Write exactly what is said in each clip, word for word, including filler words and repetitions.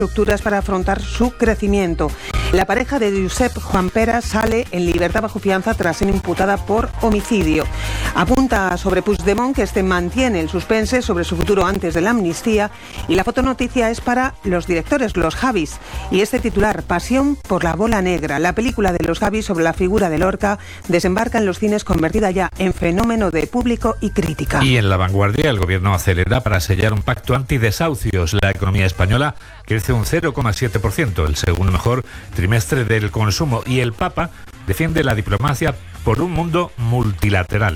estructuras para afrontar su crecimiento. La pareja de Josep Juan Pera sale en libertad bajo fianza tras ser imputada por homicidio. Apunta sobre Puigdemont que este mantiene el suspense sobre su futuro antes de la amnistía, y la fotonoticia es para los directores, los Javis, y este titular: Pasión por la bola negra. La película de los Javis sobre la figura de Lorca desembarca en los cines convertida ya en fenómeno de público y crítica. Y en La Vanguardia, el gobierno acelera para sellar un pacto antidesahucios. La economía española crece un cero coma siete por ciento, el segundo mejor trimestre del consumo, y el Papa defiende la diplomacia por un mundo multilateral.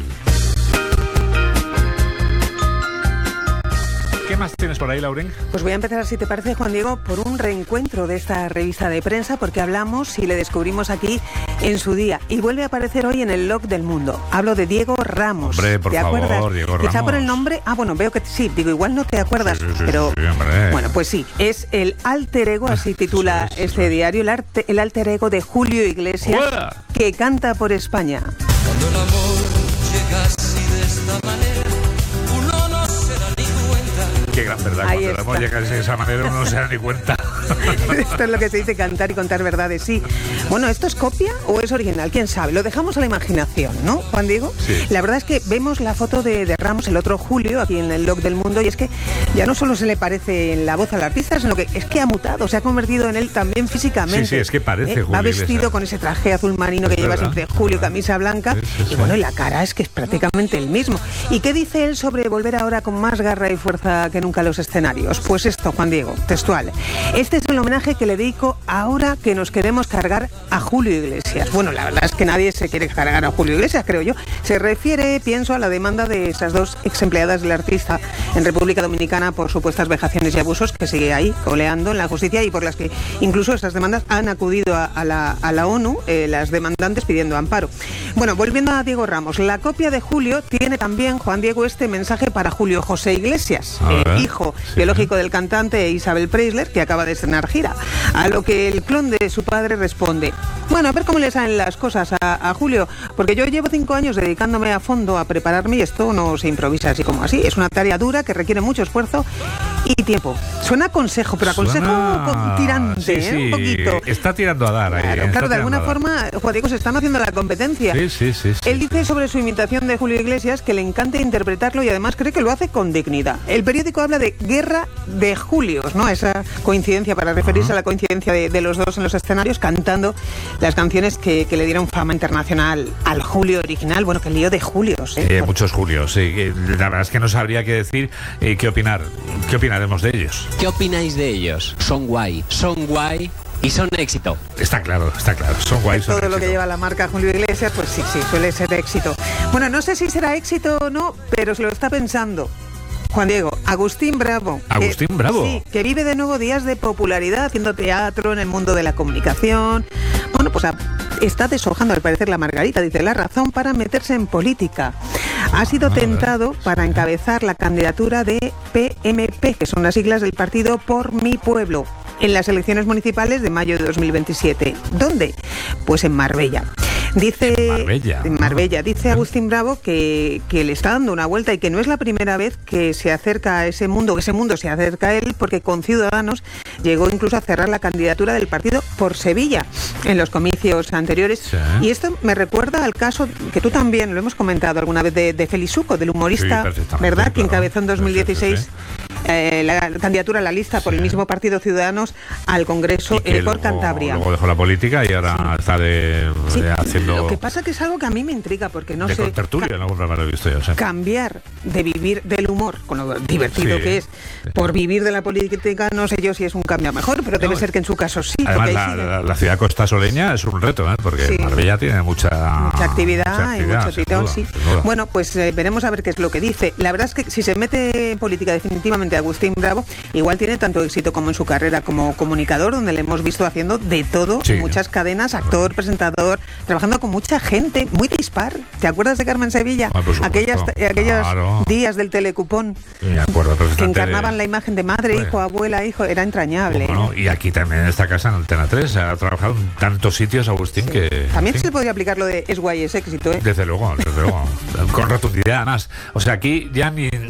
¿Qué más tienes por ahí, Lauren? Pues voy a empezar, si te parece, Juan Diego, por un reencuentro de esta revista de prensa, porque hablamos y le descubrimos aquí en su día, y vuelve a aparecer hoy en el Log del Mundo. Hablo de Diego Ramos. Hombre, por ¿Te favor, acuerdas? Diego Ramos. Quizá por el nombre. Ah, bueno, veo que sí. Digo, igual no te acuerdas, sí, sí, sí, pero sí, hombre. Bueno, pues sí, es el alter ego, así titula sí, sí, este sí. diario, el, arte, el alter ego de Julio Iglesias, ¡Fuera! que canta por España. Cuando el amor llega así de esta manera, uno no se da ni cuenta. Qué gran verdad, Ahí cuando el amor está. llega de esa manera uno no se da ni cuenta. Esto es lo que se dice cantar y contar verdades, sí. Bueno, ¿esto es copia o es original? ¿Quién sabe? Lo dejamos a la imaginación, ¿no, Juan Diego? Sí. La verdad es que vemos la foto de, de Ramos, el otro Julio, aquí en el Log del Mundo, y es que ya no solo se le parece en la voz al artista, sino que es que ha mutado, se ha convertido en él también físicamente. Sí, sí, es que parece ¿Eh? Julio Va vestido Iglesias. con ese traje azul marino que Es lleva verdad. siempre Julio, camisa blanca, Sí, sí, sí. y bueno, y la cara es que es prácticamente el mismo. ¿Y qué dice él sobre volver ahora con más garra y fuerza que nunca a los escenarios? Pues esto, Juan Diego, textual: este es el homenaje que le dedico ahora que nos queremos cargar a Julio Iglesias. Bueno, la verdad es que nadie se quiere cargar a Julio Iglesias, creo yo. Se refiere, pienso, a la demanda de esas dos ex empleadas del artista en República Dominicana por supuestas vejaciones y abusos, que sigue ahí coleando en la justicia, y por las que incluso esas demandas han acudido a, a, la, a la ONU, eh, las demandantes, pidiendo amparo. Bueno, volviendo a Diego Ramos, la copia de Julio tiene también, Juan Diego, este mensaje para Julio José Iglesias, A eh, ver, hijo sí. biológico del cantante Isabel Preisler, que acaba de estrenar gira. A lo que el clon de su padre responde: bueno, a ver cómo le salen las cosas a, a Julio, porque yo llevo cinco años dedicándome a fondo a prepararme, y esto no se improvisa así como así. Es una tarea dura que requiere mucho esfuerzo y tiempo. Suena a consejo, pero a consejo Suena- con tirante, sí, ¿eh? sí. Un poquito. Está tirando a dar ahí. Claro, está claro, de alguna tirando a dar. forma, Juan Diego, se están haciendo la competencia. Sí, sí, sí, sí. Él dice sobre su imitación de Julio Iglesias que le encanta interpretarlo, y además cree que lo hace con dignidad. El periódico habla de guerra de Julios, ¿no? Esa coincidencia, para referirse a la coincidencia de, de los dos en los escenarios, cantando las canciones que, que le dieron fama internacional al Julio original. Bueno, que lío de Julios, ¿eh? Eh, muchos Julios, sí. Eh, La verdad es que no sabría qué decir, eh, qué opinar. ¿Qué opinaremos de ellos? ¿Qué opináis de ellos? Son guay, son guay y son éxito. Está claro, está claro. Son guays. son Todo lo que éxito. lleva la marca Julio Iglesias, pues sí, sí, suele ser éxito. Bueno, no sé si será éxito o no, pero se lo está pensando Juan Diego. Agustín Bravo. Agustín que, Bravo. Sí, que vive de nuevo días de popularidad haciendo teatro en el mundo de la comunicación. Bueno, pues a, está deshojando al parecer la margarita, dice La Razón, para meterse en política. Ha sido tentado para encabezar la candidatura de P M P, que son las siglas del partido Por Mi Pueblo, en las elecciones municipales de mayo de dos mil veintisiete. ¿Dónde? Pues en Marbella. Dice, En Marbella. en Marbella. Dice Agustín Bravo que, que le está dando una vuelta, y que no es la primera vez que se acerca a ese mundo, que ese mundo se acerca a él, porque con Ciudadanos llegó incluso a cerrar la candidatura del partido por Sevilla en los comicios anteriores. Sí. Y esto me recuerda al caso que tú también lo hemos comentado alguna vez, de, de Felizuco, del humorista, Sí, perfectamente, ¿verdad? Que claro. encabezó en dos mil dieciséis. Sí, Eh, la candidatura a la lista por el mismo partido Ciudadanos al Congreso Y que eh, por luego- Cantabria. Luego dejó la política y ahora está de, Sí, de haciendo. Lo que pasa que es algo que a mí me intriga, porque no de sé, contertulio en algún programa lo he visto yo. O sea. cambiar de vivir del humor, con lo divertido Sí, que es, sí. por vivir de la política, no sé yo si es un cambio mejor, pero debe No, ser que en su caso sí. Además, porque ahí la, sigue. la- la ciudad costasoleña es un reto, ¿eh? Porque Sí. Marbella tiene mucha, Mucha actividad, mucha y mucho sin tirón, duda, sí. sin duda. Bueno, pues eh, veremos a ver qué es lo que dice. La verdad es que si se mete en política definitivamente Agustín Bravo, igual tiene tanto éxito como en su carrera como comunicador, donde le hemos visto haciendo de todo, Sí. en muchas cadenas, actor, presentador, trabajando con mucha gente, muy dispar. ¿Te acuerdas de Carmen Sevilla? Ah, por supuesto. Aquellas, eh, aquellos Claro. días del telecupón Me acuerdo que perfectamente encarnaban de- la imagen de madre, Bueno. hijo, abuela, hijo, era entrañable. Bueno, ¿eh? y aquí también en esta casa, en Antena tres, ha trabajado en tantos sitios, Agustín, que... También en se fin, le podría aplicar lo de es guay, es éxito, ¿eh? Desde luego, desde luego. Con rotundidad, además. O sea, aquí ya ni,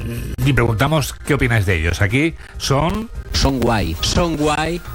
y preguntamos qué opináis de ellos. Aquí son... Son guay, son guay.